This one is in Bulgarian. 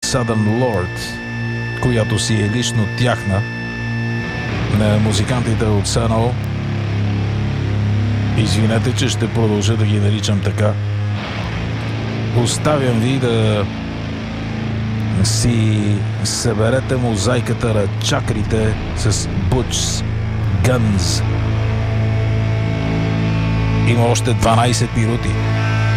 Southern Lord, която си е лично тяхна, на музикантите от Сано. Извинете, че ще продължа да ги наричам така. Оставям ви да си съберете мозайката на чакрите с Butch Guns. Има още 12 минути.